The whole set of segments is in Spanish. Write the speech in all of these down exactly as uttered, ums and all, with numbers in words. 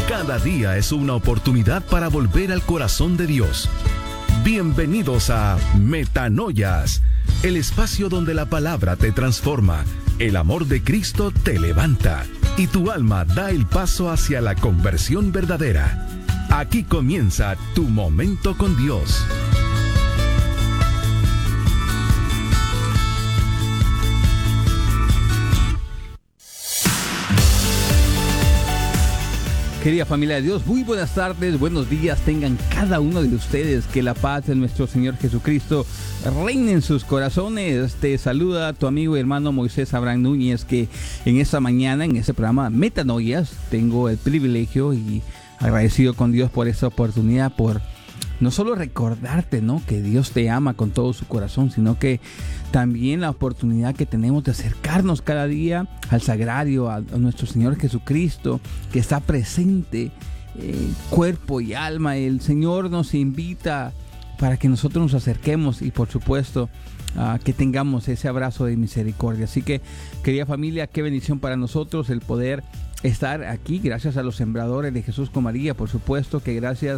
Cada día es una oportunidad para volver al corazón de Dios. Bienvenidos a Metanoias, el espacio donde la palabra te transforma, el amor de Cristo te levanta y tu alma da el paso hacia la conversión verdadera. Aquí comienza tu momento con Dios. Querida familia de Dios, muy buenas tardes, buenos días tengan cada uno de ustedes. Que la paz de nuestro Señor Jesucristo reine en sus corazones. Te saluda tu amigo y hermano Moisés Abraham Núñez, que en esta mañana, en este programa Metanoias, tengo el privilegio y agradecido con Dios por esta oportunidad, por no solo recordarte, ¿no?, que Dios te ama con todo su corazón, sino que también la oportunidad que tenemos de acercarnos cada día al sagrario, a, a nuestro Señor Jesucristo, que está presente en cuerpo y alma. El Señor nos invita para que nosotros nos acerquemos y, por supuesto, uh, que tengamos ese abrazo de misericordia. Así que, querida familia, qué bendición para nosotros el poder estar aquí, gracias a los sembradores de Jesús con María, por supuesto, que gracias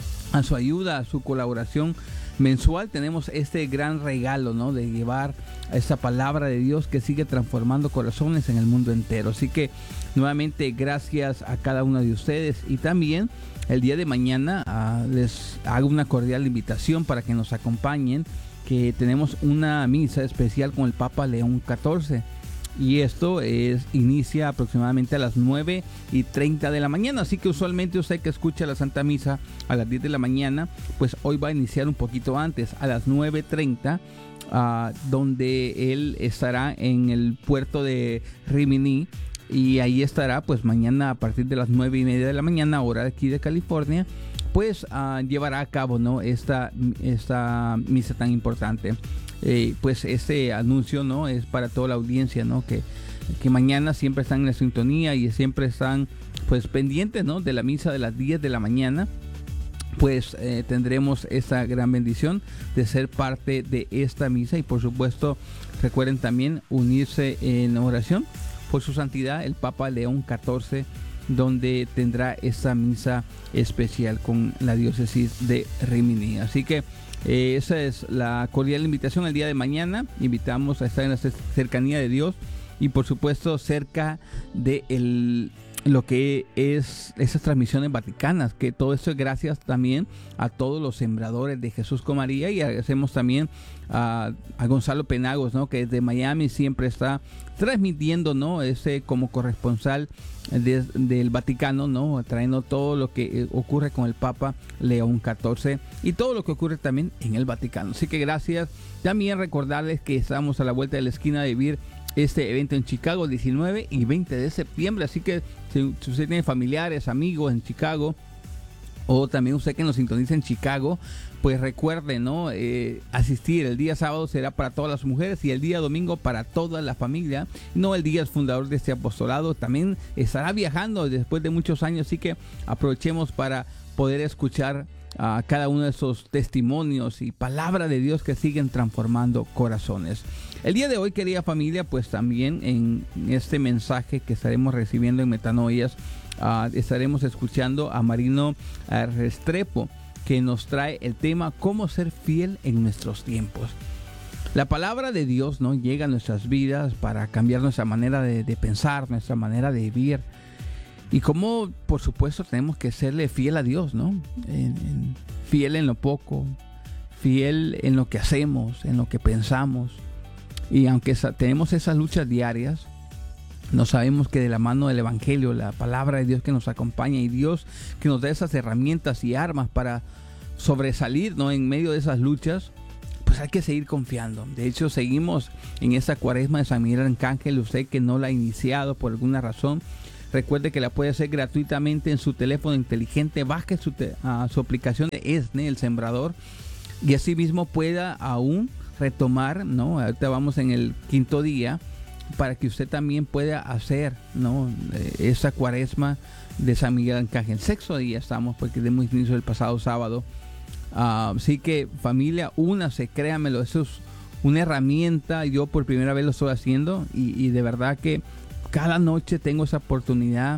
a su ayuda, a su colaboración mensual, tenemos este gran regalo, ¿no?, de llevar esta palabra de Dios que sigue transformando corazones en el mundo entero. Así que nuevamente gracias a cada uno de ustedes, y también el día de mañana uh, les hago una cordial invitación para que nos acompañen, que tenemos una misa especial con el Papa León catorce. Y esto es, inicia aproximadamente a las nueve y treinta de la mañana. Así que usualmente usted que escucha la Santa Misa a las diez de la mañana, pues hoy va a iniciar un poquito antes, a las nueve treinta, uh, donde él estará en el puerto de Rimini. Y ahí estará, pues mañana a partir de las nueve y media de la mañana, hora de aquí de California, pues uh, llevará a cabo, ¿no?, esta, esta misa tan importante. Eh, pues este anuncio, ¿no?, es para toda la audiencia, ¿no?, que, que mañana siempre están en la sintonía y siempre están, pues, pendientes, ¿no?, de la misa de las diez de la mañana. Pues eh, tendremos esta gran bendición de ser parte de esta misa, y por supuesto recuerden también unirse en oración por su santidad el Papa León catorce, donde tendrá esta misa especial con la diócesis de Rimini. Así que eh, esa es la cordial invitación el día de mañana. Invitamos a estar en la cercanía de Dios y, por supuesto, cerca de el, lo que es esas transmisiones vaticanas, que todo esto es gracias también a todos los sembradores de Jesús con María, y agradecemos también a, a Gonzalo Penagos, ¿no?, que desde Miami siempre está transmitiendo, ¿no?, ese como corresponsal de, del Vaticano, ¿no?, trayendo todo lo que ocurre con el Papa León catorce y todo lo que ocurre también en el Vaticano. Así que gracias. También recordarles que estamos a la vuelta de la esquina de vivir este evento en Chicago, diecinueve y veinte de septiembre. Así que si, si usted tiene familiares, amigos en Chicago, o también usted que nos sintoniza en Chicago, pues recuerde, ¿no?, eh, asistir. El día sábado será para todas las mujeres y el día domingo para toda la familia. No, el día es fundador de este apostolado. También estará viajando después de muchos años, así que aprovechemos para poder escuchar a cada uno de esos testimonios y palabra de Dios que siguen transformando corazones. El día de hoy, querida familia, pues también en este mensaje que estaremos recibiendo en Metanoias, uh, estaremos escuchando a Marino uh, Restrepo, que nos trae el tema cómo ser fiel en nuestros tiempos. La palabra de Dios, ¿no?, llega a nuestras vidas para cambiar nuestra manera de, de pensar, nuestra manera de vivir. Y cómo, por supuesto, tenemos que serle fiel a Dios, ¿no? En, en, fiel en lo poco, fiel en lo que hacemos, en lo que pensamos. Y aunque esa, tenemos esas luchas diarias, no sabemos que de la mano del Evangelio, la palabra de Dios que nos acompaña, y Dios que nos da esas herramientas y armas para sobresalir, ¿no?, en medio de esas luchas, pues hay que seguir confiando. De hecho, seguimos en esta cuaresma de San Miguel Arcángel. Usted que no la ha iniciado por alguna razón, recuerde que la puede hacer gratuitamente en su teléfono inteligente. Baje su, te, uh, su aplicación de ESNE, el Sembrador, y así mismo pueda aún retomar, ¿no? Ahorita vamos en el quinto día, para que usted también pueda hacer, ¿no?, esa cuaresma de San Miguel Arcángel. Sexto día estamos, porque demos inicio el pasado sábado. Uh, así que, familia, únase, créamelo, eso es una herramienta. Yo por primera vez lo estoy haciendo, y, y de verdad que cada noche tengo esa oportunidad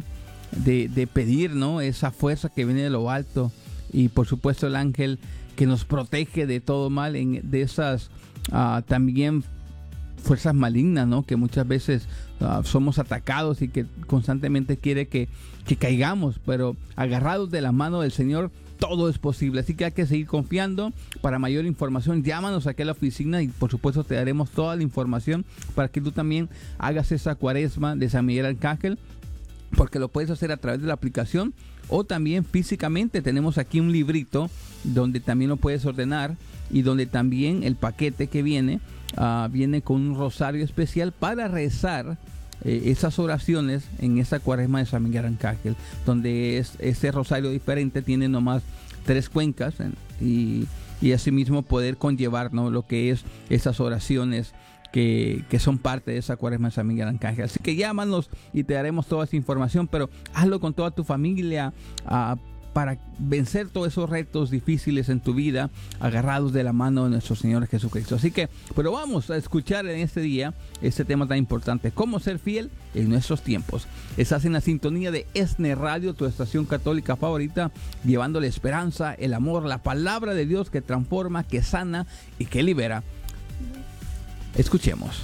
de, de pedir, ¿no?, esa fuerza que viene de lo alto, y por supuesto el ángel que nos protege de todo mal, en, de esas uh, también fuerzas malignas, ¿no?, que muchas veces uh, somos atacados y que constantemente quiere que, que caigamos, pero agarrados de la mano del Señor todo es posible. Así que hay que seguir confiando. Para mayor información, llámanos aquí a la oficina y por supuesto te daremos toda la información para que tú también hagas esa cuaresma de San Miguel Arcángel, porque lo puedes hacer a través de la aplicación o también físicamente. Tenemos aquí un librito donde también lo puedes ordenar, y donde también el paquete que viene uh, viene con un rosario especial para rezar eh, esas oraciones en esa cuaresma de San Miguel Arcángel, donde es, ese rosario diferente tiene nomás tres cuencas, eh, y, y asimismo poder conllevar, ¿no?, lo que es esas oraciones Que, que son parte de esa cuaresma de San Miguel Arcángel. Así que llámanos y te daremos toda esa información, pero hazlo con toda tu familia uh, para vencer todos esos retos difíciles en tu vida, agarrados de la mano de nuestro Señor Jesucristo. Así que, pero vamos a escuchar en este día este tema tan importante: cómo ser fiel en nuestros tiempos. Estás en la sintonía de ESNE Radio, tu estación católica favorita, llevándole esperanza, el amor, la palabra de Dios que transforma, que sana y que libera. Escuchemos.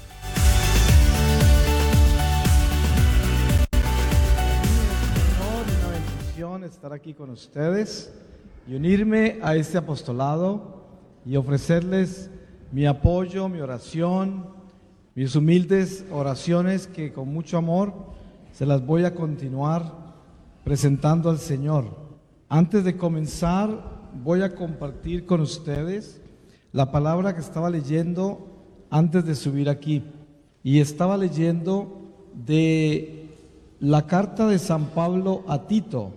Señor, una bendición estar aquí con ustedes y unirme a este apostolado y ofrecerles mi apoyo, mi oración, mis humildes oraciones que con mucho amor se las voy a continuar presentando al Señor. Antes de comenzar, voy a compartir con ustedes la palabra que estaba leyendo antes de subir aquí, y estaba leyendo de la carta de San Pablo a Tito,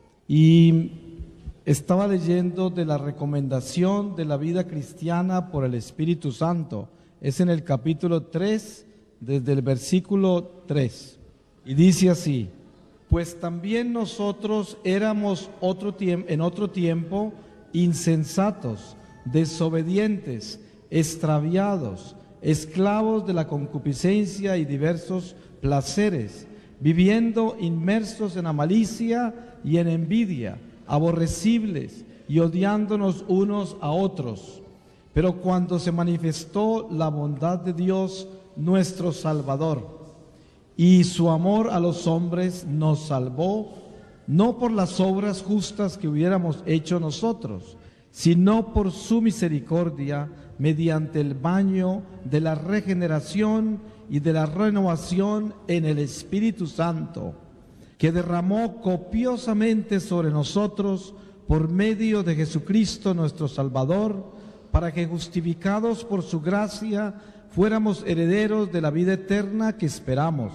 y estaba leyendo de la recomendación de la vida cristiana por el Espíritu Santo. Es en el capítulo tres, desde el versículo tres, y dice así: pues también nosotros éramos otro tiempo, en otro tiempo insensatos, desobedientes, extraviados, esclavos de la concupiscencia y diversos placeres, viviendo inmersos en la malicia y en envidia, aborrecibles y odiándonos unos a otros. Pero cuando se manifestó la bondad de Dios nuestro Salvador y su amor a los hombres, nos salvó, no por las obras justas que hubiéramos hecho nosotros, sino por su misericordia, mediante el baño de la regeneración y de la renovación en el Espíritu Santo, que derramó copiosamente sobre nosotros por medio de Jesucristo nuestro Salvador, para que, justificados por su gracia, fuéramos herederos de la vida eterna que esperamos.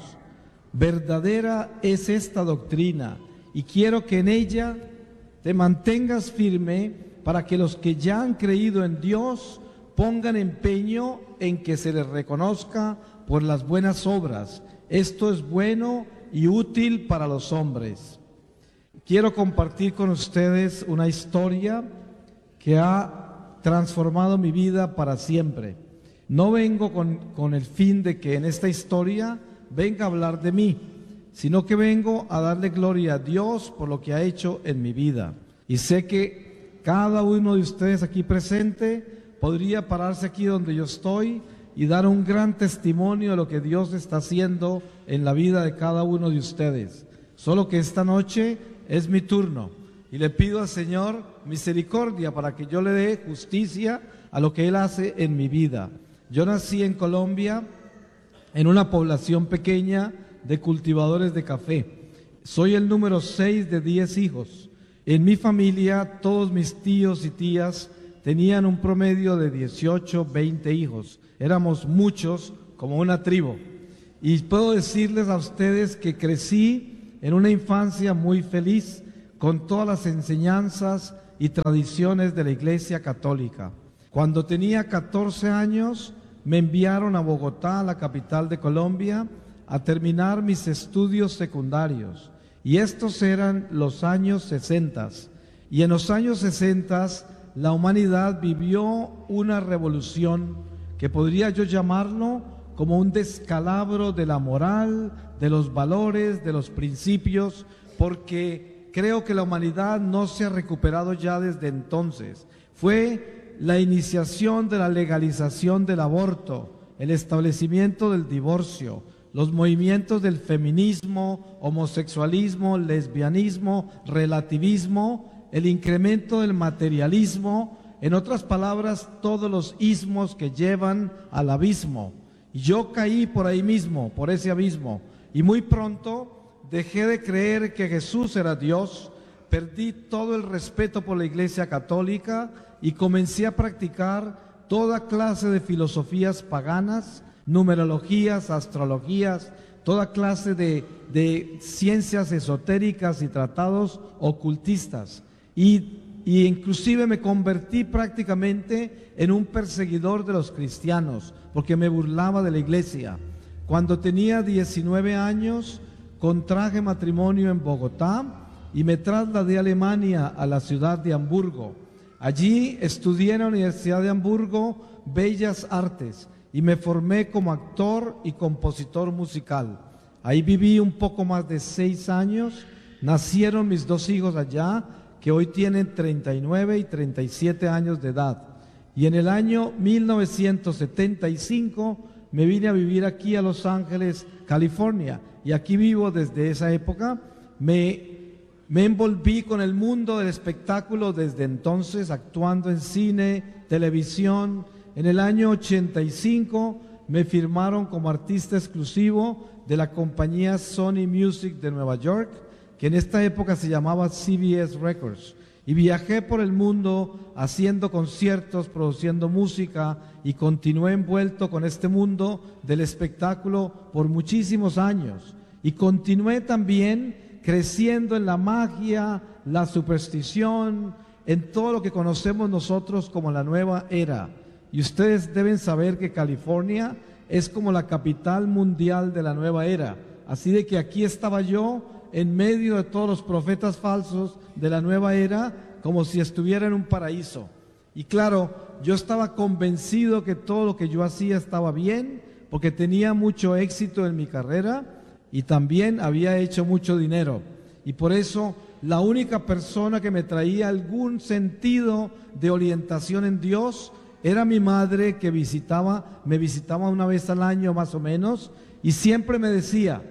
Verdadera es esta doctrina, y quiero que en ella te mantengas firme, para que los que ya han creído en Dios pongan empeño en que se les reconozca por las buenas obras. Esto es bueno y útil para los hombres. Quiero compartir con ustedes una historia que ha transformado mi vida para siempre. No vengo con, con el fin de que en esta historia venga a hablar de mí, sino que vengo a darle gloria a Dios por lo que ha hecho en mi vida. Y sé que cada uno de ustedes aquí presente podría pararse aquí donde yo estoy y dar un gran testimonio de lo que Dios está haciendo en la vida de cada uno de ustedes. Solo que esta noche es mi turno y le pido al Señor misericordia para que yo le dé justicia a lo que Él hace en mi vida. Yo nací en Colombia, en una población pequeña de cultivadores de café. Soy el número seis de diez hijos. En mi familia, todos mis tíos y tías tenían un promedio de dieciocho, veinte hijos. Éramos muchos, como una tribu. Y puedo decirles a ustedes que crecí en una infancia muy feliz, con todas las enseñanzas y tradiciones de la Iglesia Católica. Cuando tenía catorce años, me enviaron a Bogotá, la capital de Colombia, a terminar mis estudios secundarios. Y estos eran los años sesenta. Y en los años sesenta la humanidad vivió una revolución que podría yo llamarlo como un descalabro de la moral, de los valores, de los principios, porque creo que la humanidad no se ha recuperado ya desde entonces. Fue la iniciación de la legalización del aborto, el establecimiento del divorcio, los movimientos del feminismo, homosexualismo, lesbianismo, relativismo, el incremento del materialismo, en otras palabras, todos los ismos que llevan al abismo. Y yo caí por ahí mismo, por ese abismo, y muy pronto dejé de creer que Jesús era Dios, perdí todo el respeto por la Iglesia Católica y comencé a practicar toda clase de filosofías paganas, numerologías, astrologías, toda clase de, de ciencias esotéricas y tratados ocultistas. Y, y inclusive me convertí prácticamente en un perseguidor de los cristianos, porque me burlaba de la iglesia. Cuando tenía diecinueve años, contraje matrimonio en Bogotá y me trasladé a Alemania, a la ciudad de Hamburgo. Allí estudié en la Universidad de Hamburgo Bellas Artes y me formé como actor y compositor musical. Ahí viví un poco más de seis años, nacieron mis dos hijos allá, que hoy tienen treinta y nueve y treinta y siete años de edad. Y en el año mil novecientos setenta y cinco me vine a vivir aquí a Los Ángeles, California, y aquí vivo desde esa época. Me Me envolví con el mundo del espectáculo desde entonces, actuando en cine, televisión. En el año ochenta y cinco me firmaron como artista exclusivo de la compañía Sony Music de Nueva York, que en esta época se llamaba C B S Records. Y viajé por el mundo haciendo conciertos, produciendo música, y continué envuelto con este mundo del espectáculo por muchísimos años. Y continué también creciendo en la magia, la superstición, en todo lo que conocemos nosotros como la nueva era. Y ustedes deben saber que California es como la capital mundial de la nueva era. Así de que aquí estaba yo en medio de todos los profetas falsos de la nueva era, como si estuviera en un paraíso. Y claro, yo estaba convencido que todo lo que yo hacía estaba bien, porque tenía mucho éxito en mi carrera, y también había hecho mucho dinero. Y por eso la única persona que me traía algún sentido de orientación en Dios era mi madre, que visitaba, me visitaba una vez al año más o menos, y siempre me decía: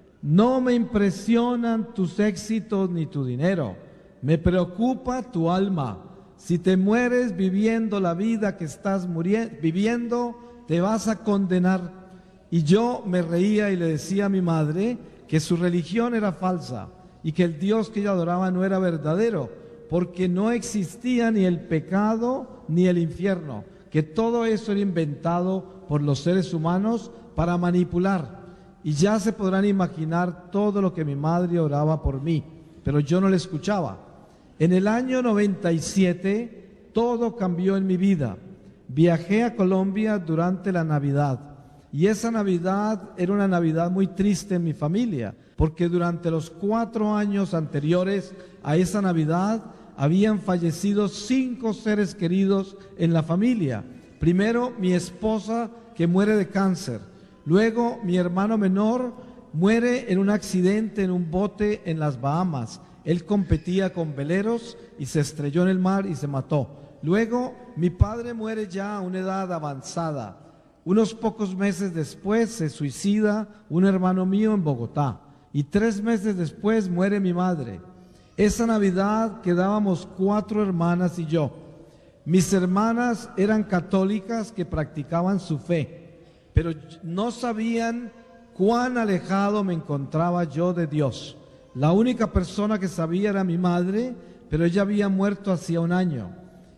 no me impresionan tus éxitos ni tu dinero, me preocupa tu alma. Si te mueres viviendo la vida que estás viviendo, te vas a condenar. Y yo me reía y le decía a mi madre que su religión era falsa y que el Dios que ella adoraba no era verdadero, porque no existía ni el pecado ni el infierno, que todo eso era inventado por los seres humanos para manipular. Y ya se podrán imaginar todo lo que mi madre oraba por mí, pero yo no le escuchaba. En el año noventa y siete todo cambió en mi vida. Viajé a Colombia durante la Navidad. Y esa Navidad era una Navidad muy triste en mi familia, porque durante los cuatro años anteriores a esa Navidad habían fallecido cinco seres queridos en la familia. Primero, mi esposa, que muere de cáncer. Luego, mi hermano menor muere en un accidente en un bote en las Bahamas. Él competía con veleros y se estrelló en el mar y se mató. Luego, mi padre muere ya a una edad avanzada. Unos pocos meses después se suicida un hermano mío en Bogotá, y tres meses después muere mi madre. Esa Navidad quedábamos cuatro hermanas y yo. Mis hermanas eran católicas que practicaban su fe, pero no sabían cuán alejado me encontraba yo de Dios. La única persona que sabía era mi madre, pero ella había muerto hacía un año.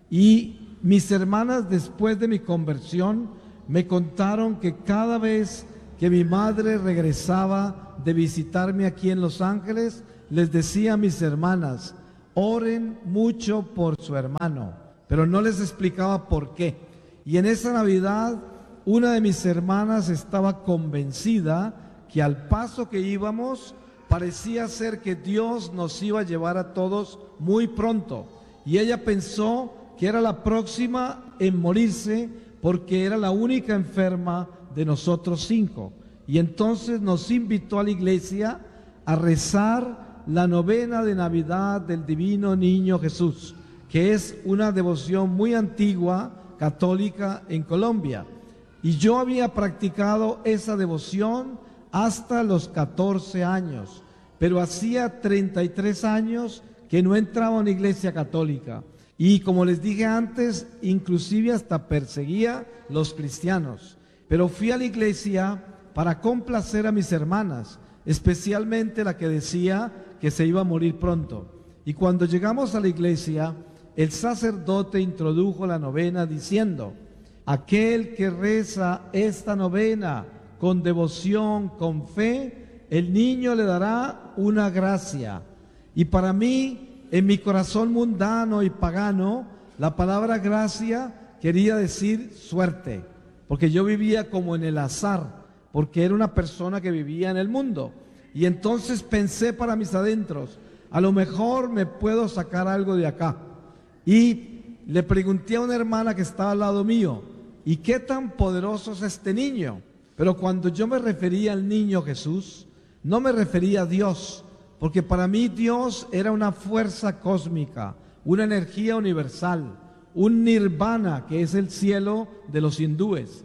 Y mis hermanas, después de mi conversión, me contaron que cada vez que mi madre regresaba de visitarme aquí en Los Ángeles, les decía a mis hermanas: oren mucho por su hermano, pero no les explicaba por qué. Y en esa Navidad, una de mis hermanas estaba convencida que al paso que íbamos, parecía ser que Dios nos iba a llevar a todos muy pronto. Y ella pensó que era la próxima en morirse, porque era la única enferma de nosotros cinco. Y entonces nos invitó a la iglesia a rezar la novena de Navidad del Divino Niño Jesús, que es una devoción muy antigua, católica en Colombia. Y yo había practicado esa devoción hasta los catorce años, pero hacía treinta y tres años que no entraba a una iglesia católica. Y como les dije antes, inclusive hasta perseguía los cristianos. Pero fui a la iglesia para complacer a mis hermanas, especialmente la que decía que se iba a morir pronto. Y cuando llegamos a la iglesia, el sacerdote introdujo la novena diciendo: aquel que reza esta novena con devoción, con fe, el niño le dará una gracia. Y para mí, en mi corazón mundano y pagano, la palabra gracia quería decir suerte, porque yo vivía como en el azar, porque era una persona que vivía en el mundo. Y entonces pensé para mis adentros, a lo mejor me puedo sacar algo de acá. Y le pregunté a una hermana que estaba al lado mío, ¿y qué tan poderoso es este niño? Pero cuando yo me refería al niño Jesús, no me refería a Dios, porque para mí Dios era una fuerza cósmica, una energía universal, un nirvana, que es el cielo de los hindúes,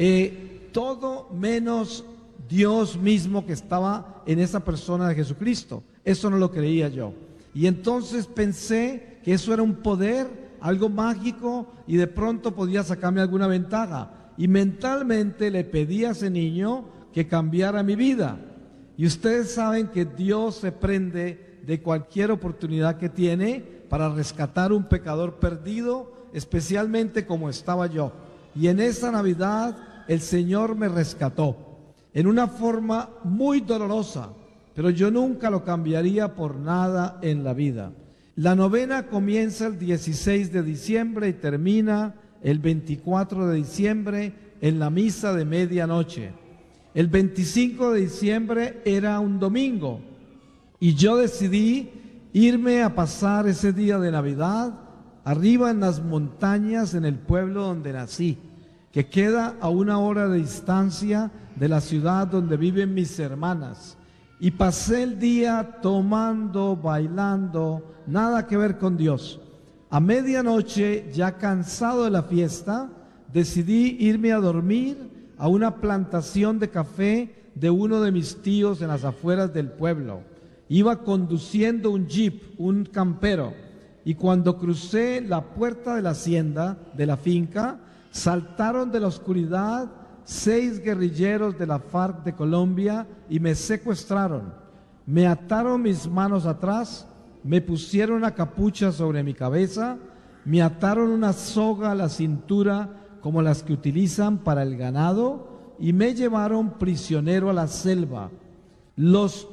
eh, todo menos Dios mismo que estaba en esa persona de Jesucristo. Eso no lo creía yo. Y entonces pensé que eso era un poder, algo mágico, y de pronto podía sacarme alguna ventaja. Y mentalmente le pedí a ese niño que cambiara mi vida. Y ustedes saben que Dios se prende de cualquier oportunidad que tiene para rescatar un pecador perdido, especialmente como estaba yo. Y en esa Navidad el Señor me rescató en una forma muy dolorosa, pero yo nunca lo cambiaría por nada en la vida. La novena comienza el dieciséis de diciembre y termina el veinticuatro de diciembre en la misa de medianoche. El veinticinco de diciembre era un domingo y yo decidí irme a pasar ese día de Navidad arriba en las montañas en el pueblo donde nací, que queda a una hora de distancia de la ciudad donde viven mis hermanas. Y pasé el día tomando, bailando, nada que ver con Dios. A medianoche, ya cansado de la fiesta, decidí irme a dormir a una plantación de café de uno de mis tíos en las afueras del pueblo. Iba conduciendo un jeep, un campero, y cuando crucé la puerta de la hacienda, de la finca, saltaron de la oscuridad seis guerrilleros de la FARC de Colombia y me secuestraron. Me ataron mis manos atrás, me pusieron una capucha sobre mi cabeza, me ataron una soga a la cintura como las que utilizan para el ganado y me llevaron prisionero a la selva. Los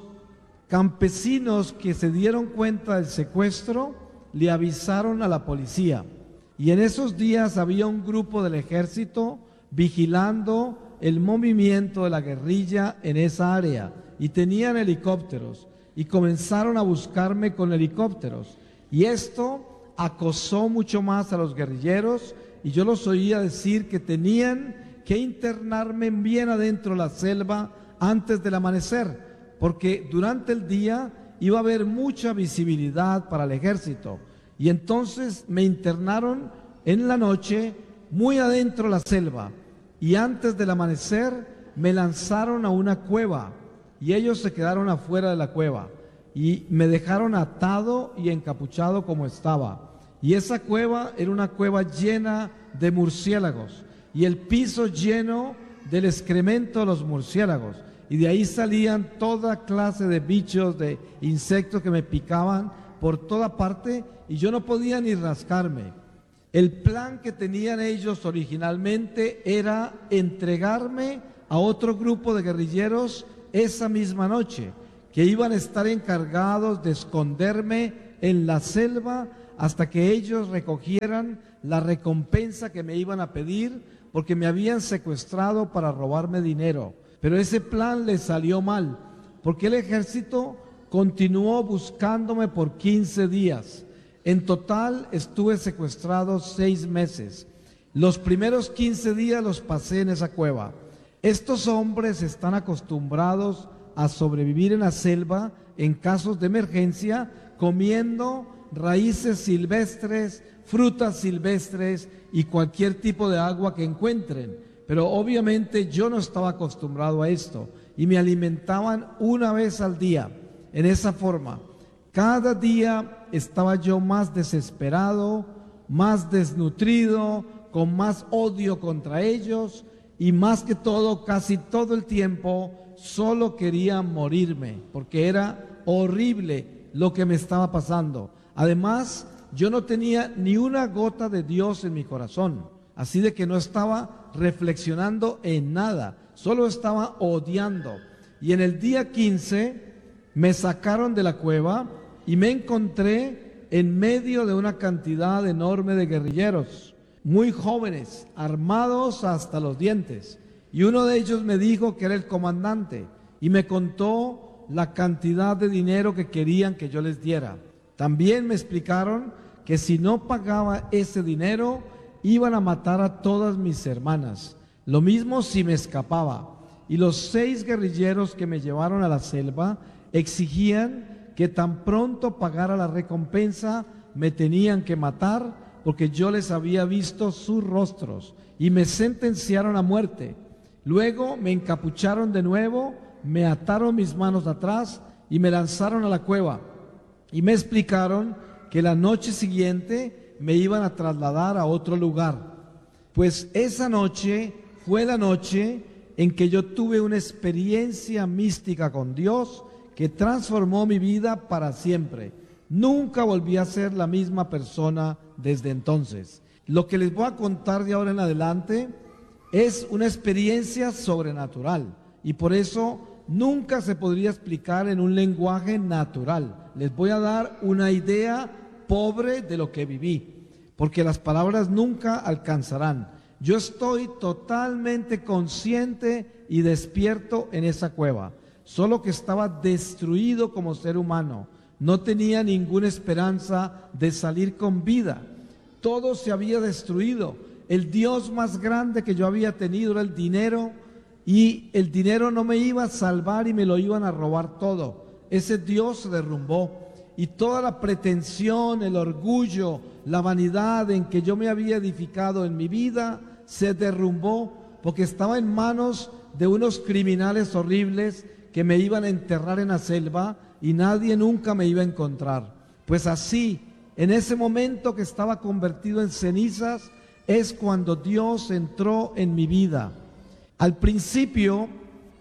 campesinos que se dieron cuenta del secuestro le avisaron a la policía. Y en esos días había un grupo del ejército vigilando el movimiento de la guerrilla en esa área y tenían helicópteros y comenzaron a buscarme con helicópteros. Y esto acosó mucho más a los guerrilleros y yo los oía decir que tenían que internarme bien adentro de la selva antes del amanecer, porque durante el día iba a haber mucha visibilidad para el ejército. Y entonces me internaron en la noche muy adentro de la selva y antes del amanecer me lanzaron a una cueva y ellos se quedaron afuera de la cueva y me dejaron atado y encapuchado como estaba. Y esa cueva era una cueva llena de murciélagos y el piso lleno del excremento de los murciélagos, y de ahí salían toda clase de bichos, de insectos que me picaban por toda parte y yo no podía ni rascarme. El plan que tenían ellos originalmente era entregarme a otro grupo de guerrilleros esa misma noche, que iban a estar encargados de esconderme en la selva hasta que ellos recogieran la recompensa que me iban a pedir, porque me habían secuestrado para robarme dinero. Pero ese plan les salió mal, porque el ejército continuó buscándome por quince días. En total estuve secuestrado seis meses. Los primeros quince días los pasé en esa cueva. Estos hombres están acostumbrados a sobrevivir en la selva en casos de emergencia, comiendo raíces silvestres, frutas silvestres y cualquier tipo de agua que encuentren. Pero obviamente yo no estaba acostumbrado a esto y me alimentaban una vez al día, en esa forma. Cada día estaba yo más desesperado, más desnutrido, con más odio contra ellos y más que todo, casi todo el tiempo, solo quería morirme, porque era horrible lo que me estaba pasando. Además, yo no tenía ni una gota de Dios en mi corazón, así de que no estaba reflexionando en nada, solo estaba odiando. Y en el día quince me sacaron de la cueva y me encontré en medio de una cantidad enorme de guerrilleros, muy jóvenes, armados hasta los dientes. Y uno de ellos me dijo que era el comandante y me contó la cantidad de dinero que querían que yo les diera. También me explicaron que si no pagaba ese dinero, iban a matar a todas mis hermanas. Lo mismo si me escapaba. Y los seis guerrilleros que me llevaron a la selva exigían que tan pronto pagara la recompensa, me tenían que matar, porque yo les había visto sus rostros, y me sentenciaron a muerte. Luego me encapucharon de nuevo, me ataron mis manos atrás y me lanzaron a la cueva. Y me explicaron que la noche siguiente me iban a trasladar a otro lugar. Pues esa noche fue la noche en que yo tuve una experiencia mística con Dios que transformó mi vida para siempre. Nunca volví a ser la misma persona desde entonces. Lo que les voy a contar de ahora en adelante es una experiencia sobrenatural y por eso nunca se podría explicar en un lenguaje natural. Les voy a dar una idea pobre de lo que viví, porque las palabras nunca alcanzarán. Yo estoy totalmente consciente y despierto en esa cueva, solo que estaba destruido como ser humano. No tenía ninguna esperanza de salir con vida. Todo se había destruido. El Dios más grande que yo había tenido era el dinero, y el dinero no me iba a salvar y me lo iban a robar todo. Ese Dios se derrumbó. Y toda la pretensión, el orgullo, la vanidad en que yo me había edificado en mi vida se derrumbó, porque estaba en manos de unos criminales horribles que me iban a enterrar en la selva y nadie nunca me iba a encontrar. Pues así, en ese momento que estaba convertido en cenizas, es cuando Dios entró en mi vida. Al principio,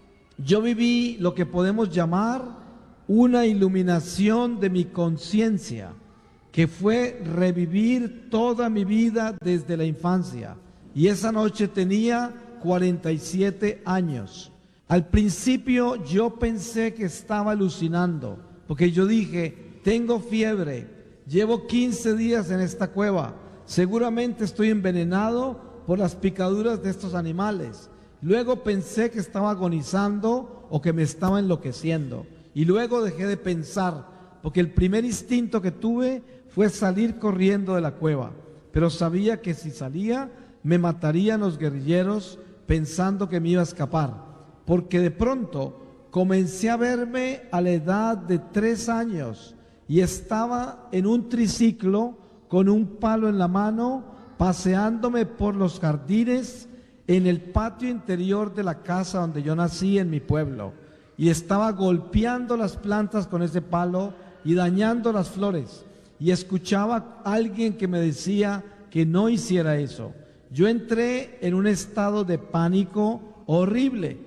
yo viví lo que podemos llamar una iluminación de mi conciencia, que fue revivir toda mi vida desde la infancia. Y esa noche tenía cuarenta y siete años. Al principio yo pensé que estaba alucinando, porque yo dije, tengo fiebre, llevo quince días en esta cueva, seguramente estoy envenenado por las picaduras de estos animales. Luego pensé que estaba agonizando o que me estaba enloqueciendo. Y luego dejé de pensar, porque el primer instinto que tuve fue salir corriendo de la cueva. Pero sabía que si salía, me matarían los guerrilleros pensando que me iba a escapar. Porque de pronto comencé a verme a la edad de tres años y estaba en un triciclo con un palo en la mano, paseándome por los jardines en el patio interior de la casa donde yo nací en mi pueblo. Y estaba golpeando las plantas con ese palo y dañando las flores. Y escuchaba a alguien que me decía que no hiciera eso. Yo entré en un estado de pánico horrible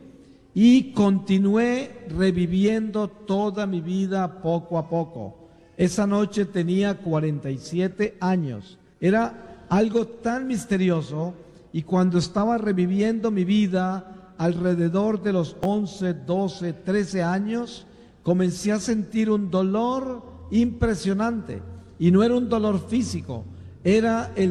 y continué reviviendo toda mi vida poco a poco. Esa noche tenía cuarenta y siete años. Era algo tan misterioso, y cuando estaba reviviendo mi vida, alrededor de los once, doce, trece años, comencé a sentir un dolor impresionante. Y no era un dolor físico, era el